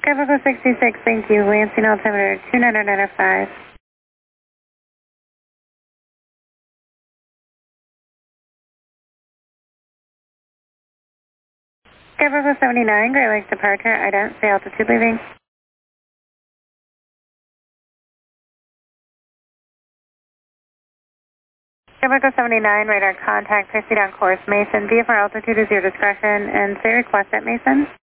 Skybogo 66, thank you. Lansing altimeter 29905. Skybogo 79, Great Lakes departure, ident, say altitude leaving. Skybogo 79, radar contact, proceed on course, Mason. VFR altitude is your discretion, and say request at Mason.